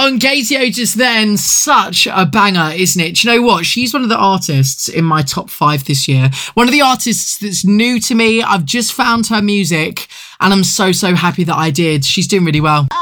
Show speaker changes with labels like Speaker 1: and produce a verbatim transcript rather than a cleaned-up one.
Speaker 1: on Katie O just then, such a banger, isn't it? Do you know what? She's one of the artists in my top five this year. One of the artists that's new to me. I've just found her music and I'm so, so happy that I did. She's doing really well.